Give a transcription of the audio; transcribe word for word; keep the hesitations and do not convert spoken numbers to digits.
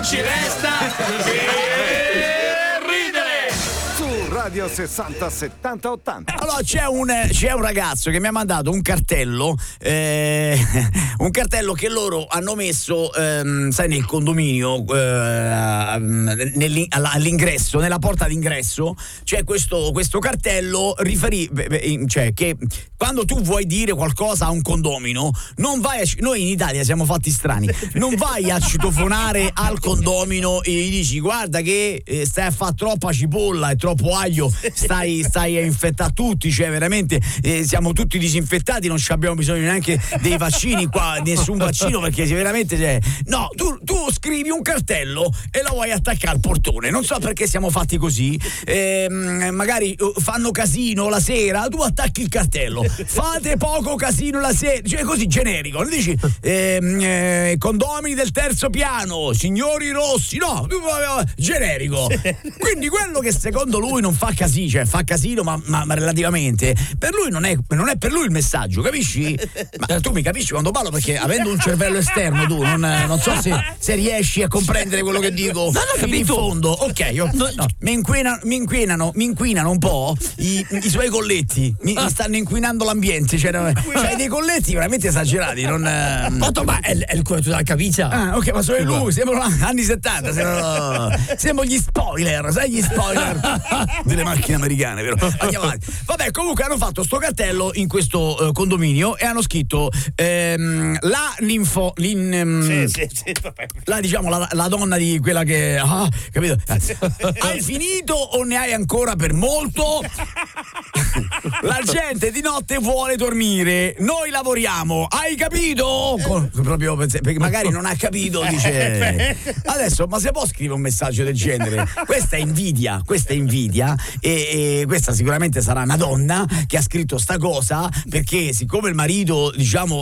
ci resta che ridere. Su Radio sessanta settanta ottanta. Allora c'è un, c'è un ragazzo che mi ha mandato un cartello, eh, un cartello che loro hanno messo, ehm, sai, nel condominio, eh, nell'in- all'ingresso, nella porta d'ingresso, c'è questo, questo cartello riferi, cioè che quando tu vuoi dire qualcosa a un condomino, non vai a, noi in Italia siamo fatti strani, non vai a citofonare al condomino e gli dici guarda che eh, stai a fare troppa cipolla e troppo aglio, stai, stai a infettare tutti, cioè veramente eh, siamo tutti disinfettati, non ci abbiamo bisogno neanche dei vaccini qua, nessun vaccino, perché veramente cioè, no, tu, tu scrivi un cartello e lo vuoi attaccare al portone, non so perché siamo fatti così, eh, magari fanno casino la sera, tu attacchi il cartello, fate poco casino la sera, cioè così generico, non dici ehm, eh, condomini del terzo piano, signori rossi, no, generico, quindi quello che secondo lui non fa casino, cioè fa casino ma, ma, ma relativamente, per lui non è, non è per lui il messaggio, capisci? Ma tu mi capisci quando parlo, perché avendo un cervello esterno tu non, non so se, se riesci a comprendere quello che dico. No, no, fino in fondo, ok, io, no, no, mi, inquinano, mi inquinano mi inquinano un po' i, i suoi colletti, mi, mi stanno inquinando l'ambiente, cioè, cioè dei colletti veramente esagerati, non Otto, ma è, è il cuore della camicia. Ah, ok, ma sono lui, sembrano anni settanta, sembrano, sembrano gli spoiler, sai gli spoiler delle macchine americane, vero? Andiamo avanti. Vabbè, comunque hanno fatto sto cartello in questo uh, condominio e hanno scritto ehm, la ninfo l'in, um, Sì, sì, sì, vabbè. la diciamo la, la donna di quella che ah, capito? Hai finito o ne hai ancora per molto? La gente di notte vuole dormire, noi lavoriamo, hai capito? Con, proprio perché magari non ha capito, dice adesso, ma se può scrivere un messaggio del genere? Questa è invidia, questa è invidia e, e questa sicuramente sarà una donna che ha scritto sta cosa, perché siccome il marito, diciamo,